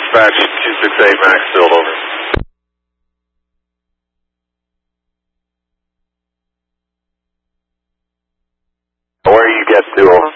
Dispatch 268 Max field, over. Where are you get to, over?